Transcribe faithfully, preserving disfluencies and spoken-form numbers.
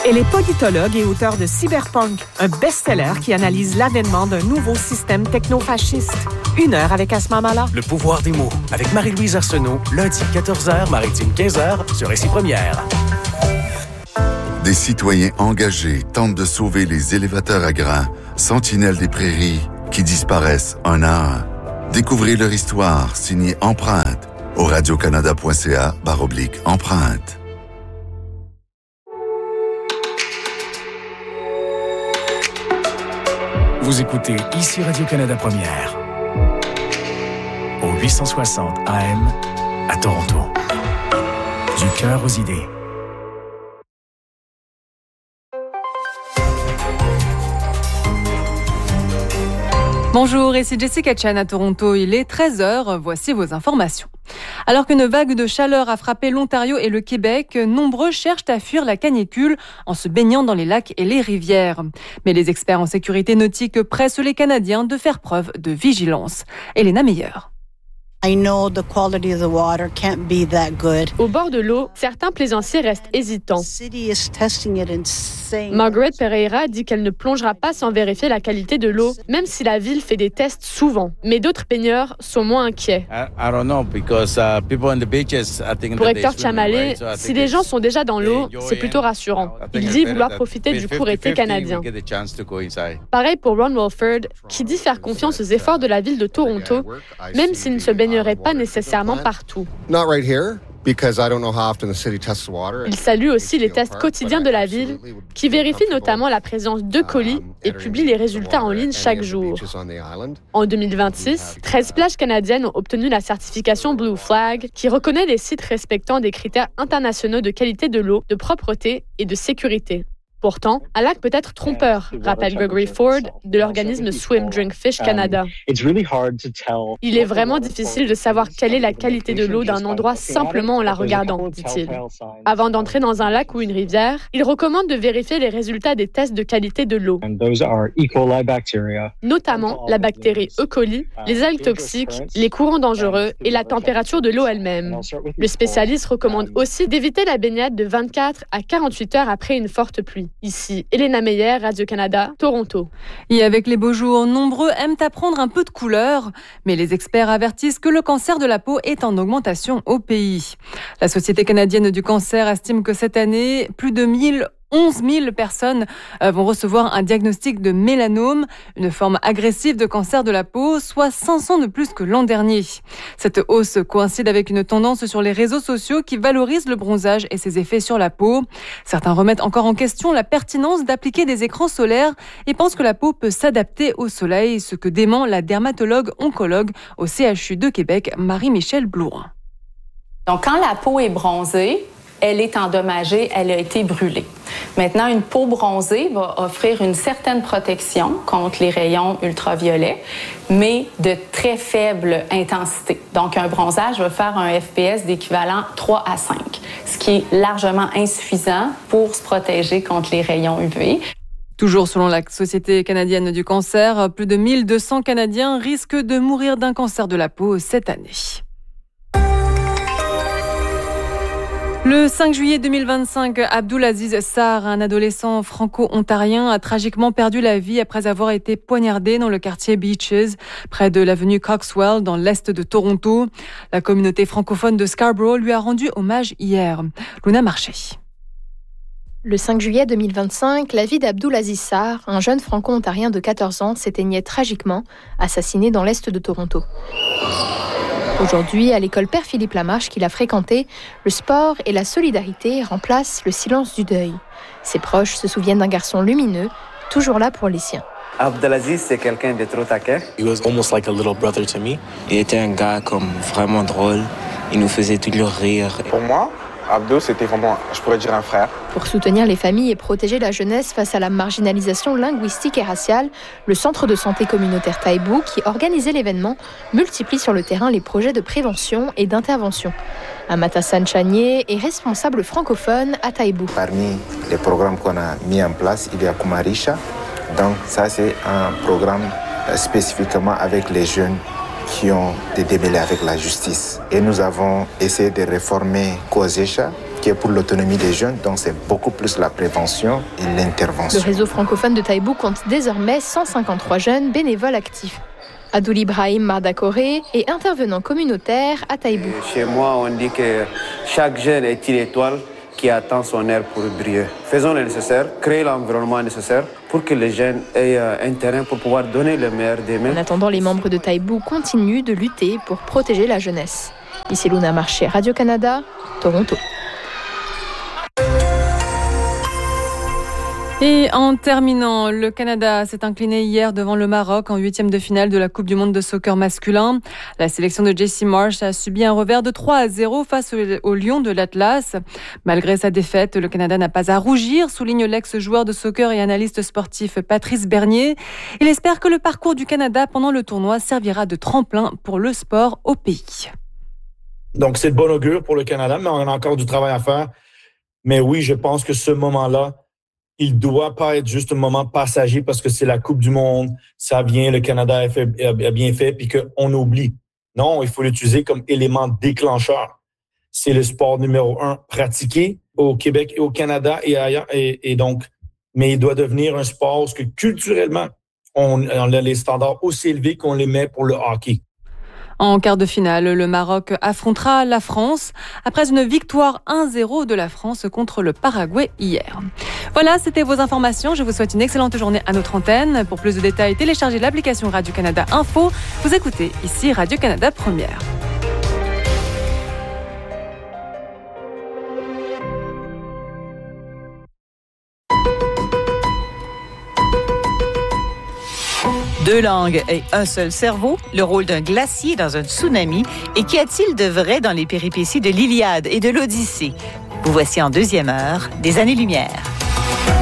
Elle est politologue et auteure de Cyberpunk, un best-seller qui analyse l'avènement d'un nouveau système techno-fasciste. Une heure avec Asma Mala. Le pouvoir des mots, avec Marie-Louise Arsenault, lundi quatorze heures, Maritime quinze heures, sur Récit Première. Des citoyens engagés tentent de sauver les élévateurs à grains, sentinelles des prairies, qui disparaissent un à un. Découvrez leur histoire, signée Empreinte, au radiocanada.ca barre oblique Empreinte. Vous écoutez ici Radio-Canada Première, au huit cent soixante A M à Toronto. Du cœur aux idées. Bonjour, ici Jessica Chan à Toronto. Il est treize heures, voici vos informations. Alors qu'une vague de chaleur a frappé l'Ontario et le Québec, nombreux cherchent à fuir la canicule en se baignant dans les lacs et les rivières. Mais les experts en sécurité nautique pressent les Canadiens de faire preuve de vigilance. Elena Meyer. I know the quality of the water can't be that good. Au bord de l'eau, certains plaisanciers restent hésitants. Margaret Pereira dit qu'elle ne plongera pas sans vérifier la qualité de l'eau, même si la ville fait des tests souvent. Mais d'autres baigneurs sont moins inquiets. Pour Hector Chamalé, si les gens sont déjà dans l'eau, c'est plutôt rassurant. Il dit vouloir profiter du court été canadien. Pareil pour Ron Walford, qui dit faire confiance aux efforts de la ville de Toronto, même s'il ne se baigne pas nécessairement partout. Il salue aussi les tests quotidiens de la ville, qui vérifient notamment la présence de colis et publient les résultats en ligne chaque jour. En deux mille vingt-six, treize plages canadiennes ont obtenu la certification Blue Flag, qui reconnaît les sites respectant des critères internationaux de qualité de l'eau, de propreté et de sécurité. Pourtant, un lac peut être trompeur, rappelle Gregory Ford de l'organisme Swim Drink Fish Canada. Il est vraiment difficile de savoir quelle est la qualité de l'eau d'un endroit simplement en la regardant, dit-il. Avant d'entrer dans un lac ou une rivière, il recommande de vérifier les résultats des tests de qualité de l'eau, notamment la bactérie E. coli, les algues toxiques, les courants dangereux et la température de l'eau elle-même. Le spécialiste recommande aussi d'éviter la baignade de vingt-quatre à quarante-huit heures après une forte pluie. Ici, Elena Meyer, Radio-Canada, Toronto. Et avec les beaux jours, nombreux aiment apprendre un peu de couleur, mais les experts avertissent que le cancer de la peau est en augmentation au pays. La Société canadienne du cancer estime que cette année, plus de onze mille personnes vont recevoir un diagnostic de mélanome, une forme agressive de cancer de la peau, soit cinq cents de plus que l'an dernier. Cette hausse coïncide avec une tendance sur les réseaux sociaux qui valorise le bronzage et ses effets sur la peau. Certains remettent encore en question la pertinence d'appliquer des écrans solaires et pensent que la peau peut s'adapter au soleil, ce que dément la dermatologue oncologue au C H U de Québec, Marie-Michel Blouin. Donc, quand la peau est bronzée, elle est endommagée, elle a été brûlée. Maintenant, une peau bronzée va offrir une certaine protection contre les rayons ultraviolets, mais de très faible intensité. Donc, un bronzage va faire un F P S d'équivalent trois à cinq, ce qui est largement insuffisant pour se protéger contre les rayons U V. Toujours selon la Société canadienne du cancer, plus de mille deux cents Canadiens risquent de mourir d'un cancer de la peau cette année. Le cinq juillet deux mille vingt-cinq, Abdulaziz Sarr, un adolescent franco-ontarien, a tragiquement perdu la vie après avoir été poignardé dans le quartier Beaches, près de l'avenue Coxwell, dans l'est de Toronto. La communauté francophone de Scarborough lui a rendu hommage hier. Luna Marché. Le cinq juillet deux mille vingt-cinq, la vie d'Abdulaziz Sarr, un jeune franco-ontarien de quatorze ans, s'éteignait tragiquement, assassiné dans l'est de Toronto. Aujourd'hui, à l'école Père Philippe Lamarche qu'il a fréquentée, le sport et la solidarité remplacent le silence du deuil. Ses proches se souviennent d'un garçon lumineux, toujours là pour les siens. Abdelaziz, c'est quelqu'un de trop taquin. He was almost like a little brother to me. Il était un gars comme vraiment drôle. Il nous faisait toujours rire. Pour moi, Abdou, c'était vraiment, je pourrais dire, un frère. Pour soutenir les familles et protéger la jeunesse face à la marginalisation linguistique et raciale, le Centre de santé communautaire Taïbou, qui organisait l'événement, multiplie sur le terrain les projets de prévention et d'intervention. Amatassan Chanier est responsable francophone à Taïbou. Parmi les programmes qu'on a mis en place, il y a Kumarisha. Donc ça, c'est un programme spécifiquement avec les jeunes qui ont des démêlés avec la justice. Et nous avons essayé de réformer Kozesha, qui est pour l'autonomie des jeunes. Donc c'est beaucoup plus la prévention et l'intervention. Le réseau francophone de Taïbou compte désormais cent cinquante-trois jeunes bénévoles actifs. Adoul Ibrahim Mardakoré est intervenant communautaire à Taïbou. Chez moi, on dit que chaque jeune est une étoile qui attend son heure pour briller. Faisons le nécessaire, créer l'environnement nécessaire pour que les jeunes aient un terrain pour pouvoir donner le meilleur d'eux-mêmes. En attendant, les membres de Taïbou continuent de lutter pour protéger la jeunesse. Ici Luna Marché, Radio-Canada, Toronto. Et en terminant, le Canada s'est incliné hier devant le Maroc en huitième de finale de la Coupe du monde de soccer masculin. La sélection de J C Marsh a subi un revers de trois à zéro face au Lion de l'Atlas. Malgré sa défaite, le Canada n'a pas à rougir, souligne l'ex-joueur de soccer et analyste sportif Patrice Bernier. Il espère que le parcours du Canada pendant le tournoi servira de tremplin pour le sport au pays. Donc c'est de bon augure pour le Canada, mais on a encore du travail à faire. Mais oui, je pense que ce moment-là, il doit pas être juste un moment passager parce que c'est la Coupe du monde, ça vient, le Canada a, fait, a bien fait, puis qu'on oublie. Non, il faut l'utiliser comme élément déclencheur. C'est le sport numéro un pratiqué au Québec et au Canada et ailleurs. Et, et donc, mais il doit devenir un sport parce que culturellement, on, on a les standards aussi élevés qu'on les met pour le hockey. En quart de finale, le Maroc affrontera la France après une victoire un zéro de la France contre le Paraguay hier. Voilà, c'était vos informations. Je vous souhaite une excellente journée à notre antenne. Pour plus de détails, téléchargez l'application Radio-Canada Info. Vous écoutez ici Radio-Canada Première. Deux langues et un seul cerveau, le rôle d'un glacier dans un tsunami, et qu'y a-t-il de vrai dans les péripéties de l'Iliade et de l'Odyssée? Vous voici en deuxième heure des Années-Lumière.